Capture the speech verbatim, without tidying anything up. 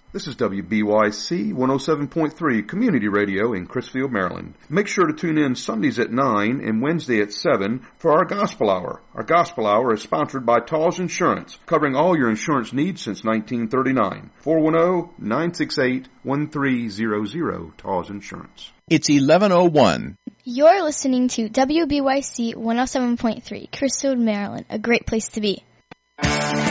This is W B Y C one oh seven point three Community Radio in Crisfield, Maryland. Make sure to tune in Sundays at nine and Wednesday at seven for our Gospel Hour. Our Gospel Hour is sponsored by Tall's Insurance, covering all your insurance needs since nineteen thirty-nine. four one zero, nine six eight, one three zero zero, Tall's Insurance. It's eleven oh one. You're listening to W B Y C one oh seven point three, Crisfield, Maryland, a great place to be.